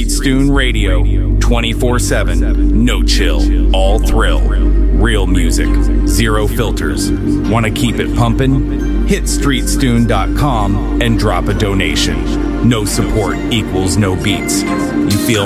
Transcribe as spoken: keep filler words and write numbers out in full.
Street Stoon Radio, twenty-four seven, no chill, all thrill. Real music, zero filters. Want to keep it pumping? Hit street stoon dot com and drop a donation. No support equals no beats. You feel